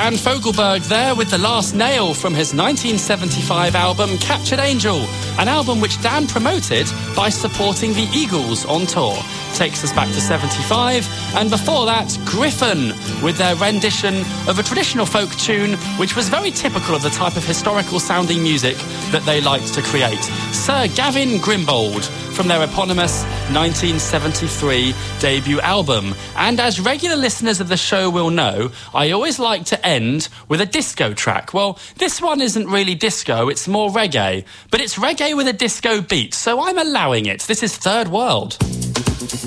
Dan Fogelberg there with the last nail from his 1975 album Captured Angel, an album which Dan promoted by supporting the Eagles on tour. Takes us back to 75, and before that, Griffin with their rendition of a traditional folk tune which was very typical of the type of historical sounding music that they liked to create. Sir Gavin Grimbold from their eponymous 1973 debut album. And as regular listeners of the show will know, I always like to end with a disco track. Well, this one isn't really disco, it's more reggae, but it's reggae with a disco beat, so I'm allowing it. This is Third World.